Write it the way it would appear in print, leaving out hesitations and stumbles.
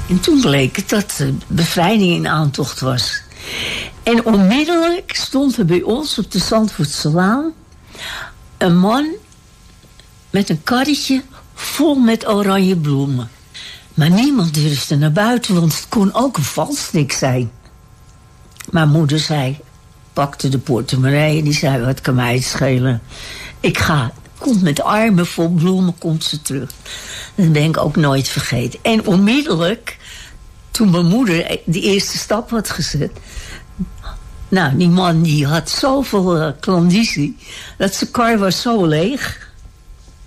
En toen bleek het dat de bevrijding in aantocht was. En onmiddellijk stond er bij ons op de Zandvoortselaan een man met een karretje vol met oranje bloemen. Maar niemand durfde naar buiten, want het kon ook een valstrik zijn. Maar moeder zei, pakte de portemonnee en die zei, wat kan mij het schelen? Ik ga. Komt met armen vol bloemen, komt ze terug. Dat ben ik ook nooit vergeten. En onmiddellijk, toen mijn moeder de eerste stap had gezet, nou, die man die had zoveel klandizie, dat zijn kar was zo leeg.